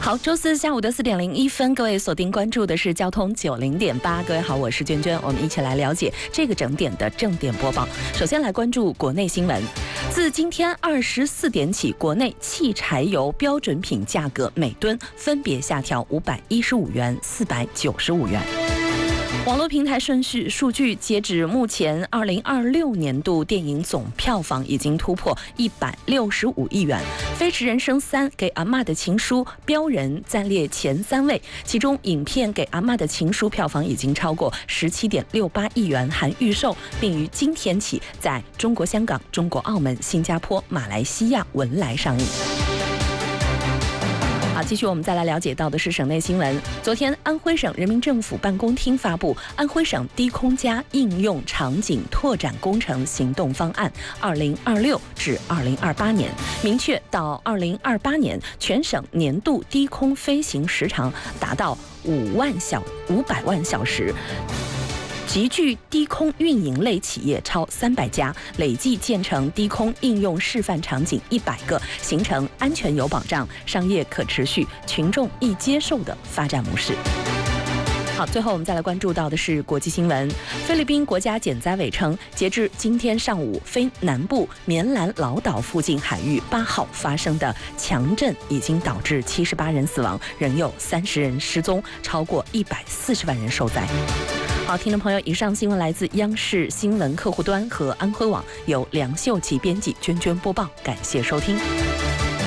好，周四下午的4点01分，各位锁定关注的是交通90.8。各位好，我是娟娟，我们一起来了解这个整点的正点播报。首先来关注国内新闻。自今天24点起，国内汽柴油标准品价格每吨分别下调515元、495元。网络平台数据，截止目前，2026年度电影总票房已经突破165亿元，《飞驰人生3》给阿嬷的情书标人暂列前3位，其中影片给阿嬷的情书票房已经超过17.68亿元，含预售，并于今天起在中国香港、中国澳门、新加坡、马来西亚文莱上映。好，继续我们再来了解到的是省内新闻。昨天，安徽省人民政府办公厅发布《安徽省低空加应用场景拓展工程行动方案 （2026 至2028年）》，明确到2028年，全省年度低空飞行时长达到500万小时。集聚低空运营类企业超300家，累计建成低空应用示范场景100个，形成安全有保障、商业可持续、群众易接受的发展模式。好，最后我们再来关注到的是国际新闻。菲律宾国家减灾委称，截至今天上午，菲南部棉兰老岛附近海域8号发生的强震已经导致78人死亡，仍有30人失踪，超过140万人受灾。好，听众朋友，以上新闻来自央视新闻客户端和安徽网，由梁秀琪编辑，娟娟播报，感谢收听。